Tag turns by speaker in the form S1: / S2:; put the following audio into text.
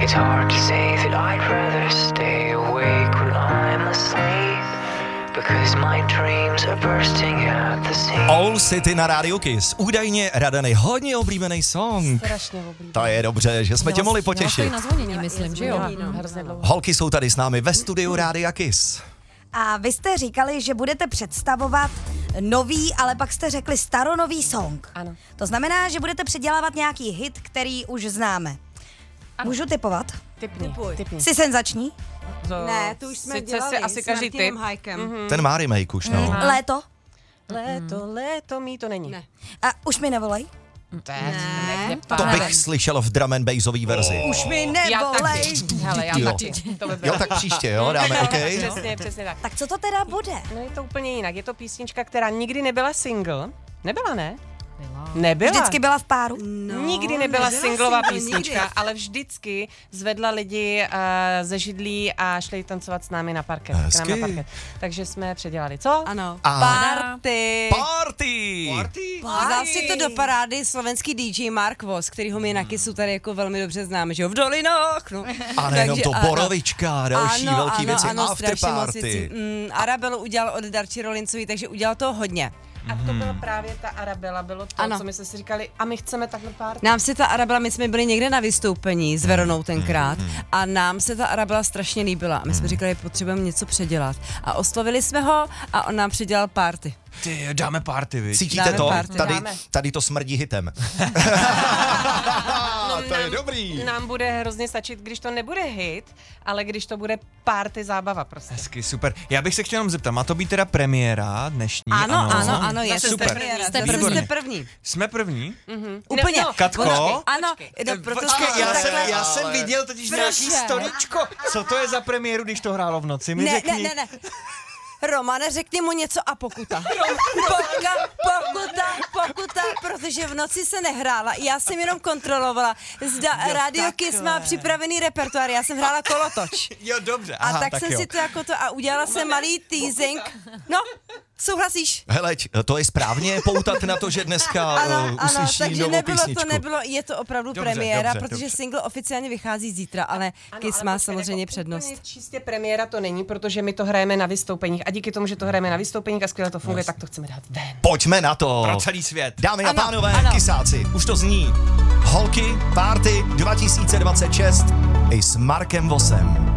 S1: It's hard to say that I'd rather stay awake when I'm asleep, because my dreams are bursting at the seams.
S2: All City na rádiu Kiss. Údajně Radany hodně oblíbený song.
S3: Strašně oblíbený.
S2: To je dobře, že jsme tě mohli potěšit.
S4: Na zvonění, myslím, že jo?
S3: Hrozně dlouho.
S2: Holky jsou tady s námi ve studiu Rádia Kiss.
S5: A vy jste říkali, že budete představovat nový, ale pak jste řekli staronový song.
S3: Ano.
S5: To znamená, že budete předělávat nějaký hit, který už známe. Můžu typovat?
S3: Typni.
S5: Jsi senzační?
S6: Ne, to už jsme dělali
S3: asi
S6: s
S3: každý
S6: Martinem
S3: typ.
S6: Hajkem.
S2: Ten má remake už, no.
S5: Léto?
S3: Léto mý to není.
S6: Ne.
S5: A už mi nevolej?
S2: To bych slyšel v drum and bassový verzi.
S5: Už mi
S3: Já
S5: nevolej!
S3: taky. Hele, já
S2: Jo.
S3: taky. To by bylo.
S2: Jo, tak příště, jo, dáme, OK?
S3: Přesně tak.
S5: Tak co to teda bude?
S3: No je to úplně jinak. Je to písnička, která nikdy nebyla single. Nebyla, ne? Nebyla.
S5: Vždycky byla v páru?
S3: Nikdy nebyla singlová
S6: single,
S3: písnička,
S6: nikdy.
S3: ale vždycky zvedla lidi ze židlí a šli tancovat s námi na parket. K nám na parket. Takže jsme předělali, co?
S6: Ano.
S2: A-
S6: Party.
S2: Party!
S6: Vzal si to do parády slovenský DJ Mark Voss, kterýho my na Kissu tady jako velmi dobře známe, že jo, v Dolinách, no.
S2: A nejenom
S6: Takže
S2: to,
S6: ano.
S2: Borovička, další velký věci,
S6: strašně moc
S2: afterparty.
S6: věcí. Arabelu udělal od Darči Rolincový, takže udělal toho hodně.
S3: A to byla právě ta Arabela, bylo to,
S6: Ano.
S3: co my jsme si říkali, a my chceme takhle party.
S6: Nám se ta Arabela, my jsme byli někde na vystoupení s Veronou tenkrát a nám se ta Arabela strašně líbila. A my jsme říkali, potřebujeme něco předělat. A oslovili jsme ho a on nám předělal party.
S7: Ty, dáme party, viď?
S2: Cítíte
S6: Dáme
S2: to?
S6: party.
S2: Tady to smrdí hitem. To je dobrý.
S3: Nám bude hrozně stačit, když to nebude hit, ale když to bude party zábava prostě.
S7: Hezky, super. Já bych se chtěl jenom zeptat, má to být teda premiéra dnešní?
S6: Ano, je
S3: Zase
S6: super.
S3: jste první.
S6: Zase
S7: Výborně.
S6: jste první.
S7: Jsme první?
S6: Úplně.
S3: No,
S7: Katko?
S6: Ano, proto jsme
S7: Já jsem viděl totiž nějaký storíčko. Co to je za premiéru, když to hrálo v noci? Mi řekni.
S6: Ne. Romane, řekni mu něco a pokuta. Pokuta, protože v noci se nehrála. Já jsem jenom kontrolovala, zda Radio Kiss má připravený repertoár. Já jsem hrála kolotoč.
S7: Jo, dobře.
S6: A
S7: Aha,
S6: tak jsem
S7: jo.
S6: si to jako to a udělala jsem malý teasing. No, souhlasíš?
S2: Hele, to je správně poutat na to, že dneska
S6: Ano,
S2: uslyší
S6: takže
S2: novou písničku.
S6: je to opravdu
S7: Dobře,
S6: premiéra,
S7: dobře,
S6: protože
S7: dobře.
S6: single oficiálně vychází zítra, ale Kiss
S3: ale
S6: má
S3: počkej,
S6: samozřejmě
S3: jako
S6: přednost.
S3: Úplně čistě premiéra to není, protože my to hrajeme na vystoupeních a díky tomu, že to hrajeme na vystoupeních a skvěle to funguje, tak to chceme dát ven.
S2: Pojďme na to.
S7: Pro celý svět.
S2: Dámy a
S6: Ano,
S2: pánové,
S6: ano.
S2: Kisáci, už to zní. Holky, Party 2026 i s Markem Vossem.